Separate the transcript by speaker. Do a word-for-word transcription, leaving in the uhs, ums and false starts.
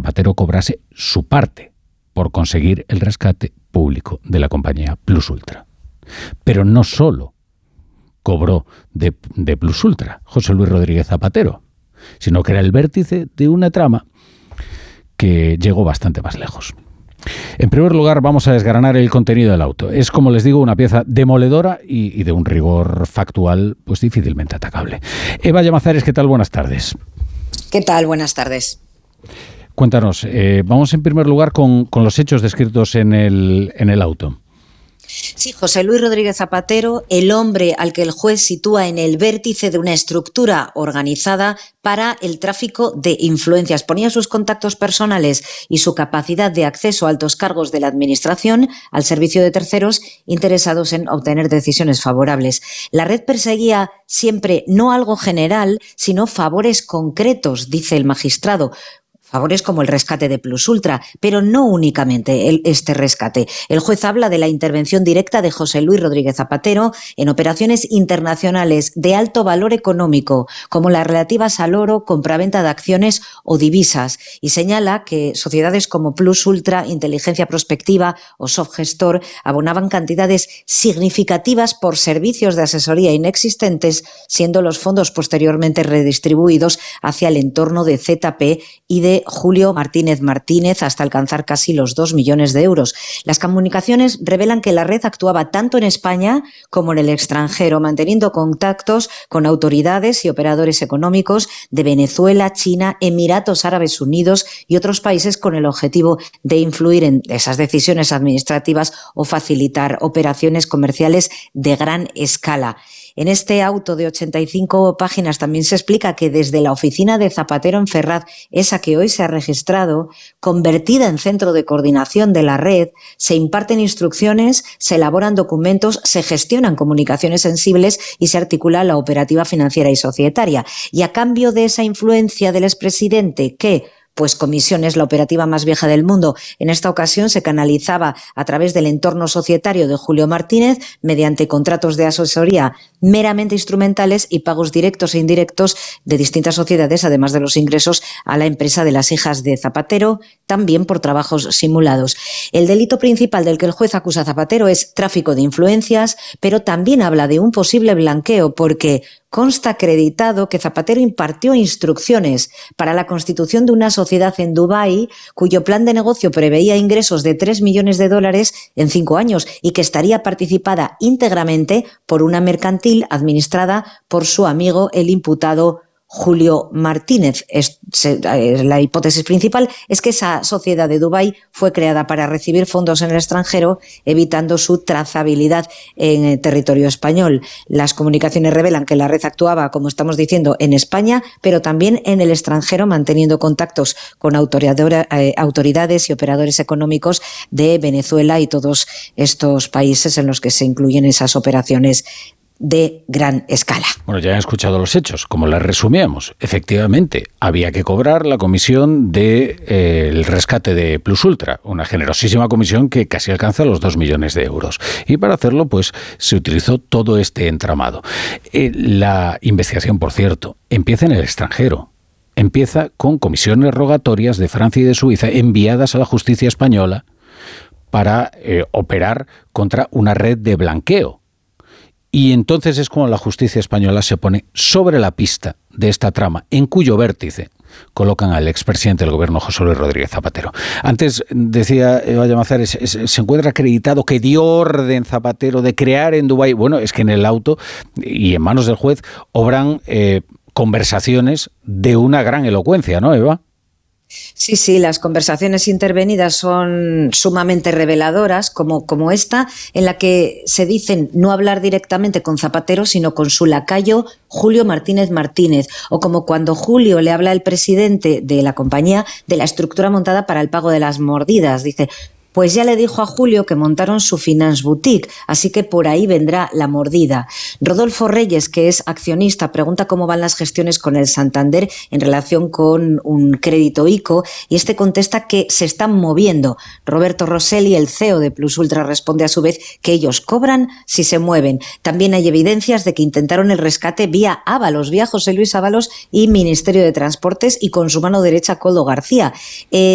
Speaker 1: Zapatero cobrase su parte por conseguir el rescate público de la compañía Plus Ultra. Pero no solo cobró de, de Plus Ultra José Luis Rodríguez Zapatero, sino que era el vértice de una trama que llegó bastante más lejos. En primer lugar, vamos a desgranar el contenido del auto. Es, como les digo, una pieza demoledora y, y de un rigor factual pues difícilmente atacable. Eva Llamazares, ¿qué tal? Buenas tardes.
Speaker 2: ¿Qué tal? Buenas tardes.
Speaker 1: Cuéntanos, eh, vamos en primer lugar con, con los hechos descritos en el, en el auto.
Speaker 2: Sí, José Luis Rodríguez Zapatero, el hombre al que el juez sitúa en el vértice de una estructura organizada para el tráfico de influencias. Ponía sus contactos personales y su capacidad de acceso a altos cargos de la administración al servicio de terceros interesados en obtener decisiones favorables. La red perseguía siempre no algo general, sino favores concretos, dice el magistrado. Favores como el rescate de Plus Ultra, pero no únicamente el, este rescate. El juez habla de la intervención directa de José Luis Rodríguez Zapatero en operaciones internacionales de alto valor económico, como las relativas al oro, compraventa de acciones o divisas, y señala que sociedades como Plus Ultra, Inteligencia Prospectiva o Softgestor abonaban cantidades significativas por servicios de asesoría inexistentes, siendo los fondos posteriormente redistribuidos hacia el entorno de Z P y de Julio Martínez Martínez hasta alcanzar casi los dos millones de euros. Las comunicaciones revelan que la red actuaba tanto en España como en el extranjero, manteniendo contactos con autoridades y operadores económicos de Venezuela, China, Emiratos Árabes Unidos y otros países con el objetivo de influir en esas decisiones administrativas o facilitar operaciones comerciales de gran escala. En este auto de ochenta y cinco páginas también se explica que desde la oficina de Zapatero en Ferraz, esa que hoy se ha registrado, convertida en centro de coordinación de la red, se imparten instrucciones, se elaboran documentos, se gestionan comunicaciones sensibles y se articula la operativa financiera y societaria. Y a cambio de esa influencia del expresidente que... pues Comisión es la operativa más vieja del mundo. En esta ocasión se canalizaba a través del entorno societario de Julio Martínez mediante contratos de asesoría meramente instrumentales y pagos directos e indirectos de distintas sociedades, además de los ingresos a la empresa de las hijas de Zapatero, también por trabajos simulados. El delito principal del que el juez acusa a Zapatero es tráfico de influencias, pero también habla de un posible blanqueo porque consta acreditado que Zapatero impartió instrucciones para la constitución de una sociedad en Dubái cuyo plan de negocio preveía ingresos de tres millones de dólares en cinco años y que estaría participada íntegramente por una mercantil administrada por su amigo el imputado Julio Martínez. Es, se, la hipótesis principal es que esa sociedad de Dubái fue creada para recibir fondos en el extranjero, evitando su trazabilidad en el territorio español. Las comunicaciones revelan que la red actuaba, como estamos diciendo, en España, pero también en el extranjero, manteniendo contactos con eh, autoridades y operadores económicos de Venezuela y todos estos países en los que se incluyen esas operaciones de gran escala.
Speaker 1: Bueno, ya han escuchado los hechos, como les resumíamos. Efectivamente, había que cobrar la comisión del de, eh, rescate de Plus Ultra, una generosísima comisión que casi alcanza los dos millones de euros. Y para hacerlo, pues, se utilizó todo este entramado. Eh, la investigación, por cierto, empieza en el extranjero. Empieza con comisiones rogatorias de Francia y de Suiza enviadas a la justicia española para eh, operar contra una red de blanqueo. Y entonces es cuando la justicia española se pone sobre la pista de esta trama, en cuyo vértice colocan al expresidente del gobierno, José Luis Rodríguez Zapatero. Antes decía Eva Llamazares, se encuentra acreditado que dio orden Zapatero de crear en Dubái. Bueno, es que en el auto y en manos del juez obran eh, conversaciones de una gran elocuencia, ¿no, Eva?
Speaker 2: Sí, sí, las conversaciones intervenidas son sumamente reveladoras, como, como esta, en la que se dicen no hablar directamente con Zapatero, sino con su lacayo Julio Martínez Martínez, o como cuando Julio le habla al presidente de la compañía de la estructura montada para el pago de las mordidas. Dice: pues ya le dijo a Julio que montaron su Finance Boutique, así que por ahí vendrá la mordida. Rodolfo Reyes, que es accionista, pregunta cómo van las gestiones con el Santander en relación con un crédito ICO, y este contesta que se están moviendo. Roberto Rosselli, el C E O de Plus Ultra, responde a su vez que ellos cobran si se mueven. También hay evidencias de que intentaron el rescate vía Ábalos, vía José Luis Ábalos y Ministerio de Transportes, y con su mano derecha Coldo García. Eh,